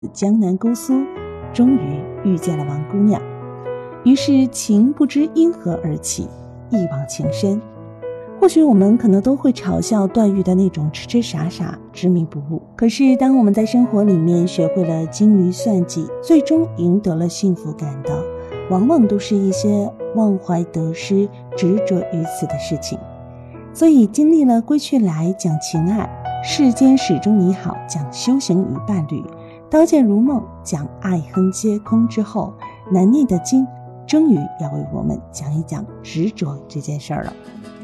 江南姑苏，终于遇见了王姑娘。于是情不知因何而起，一往情深。或许我们可能都会嘲笑段誉的那种痴痴傻傻、执迷不悟。可是当我们在生活里面学会了精于算计，最终赢得了幸福感的，往往都是一些忘怀得失、执着于此的事情。所以经历了归去来讲情爱，世间始终你好讲修行与伴侣，刀剑如梦讲爱恨皆空之后，难念的经终于要为我们讲一讲执着这件事儿了。